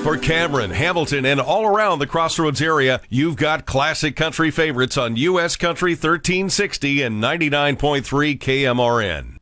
For Cameron, Hamilton, and all around the Crossroads area, you've got classic country favorites on U.S. Country 1360 and 99.3 KMRN.